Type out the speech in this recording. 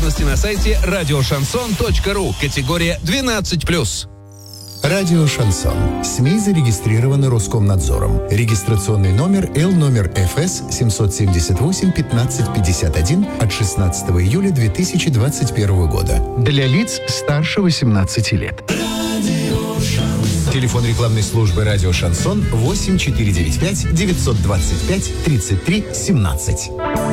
Подробности на сайте радиошансон.ру. Категория 12+. Радио «Шансон». СМИ зарегистрированы Роскомнадзором. Регистрационный номер Л ФС 778-1551 от 16 июля 2021 года. Для лиц старше 18 лет. Телефон рекламной службы «Радио Шансон» 8495 925 33 17.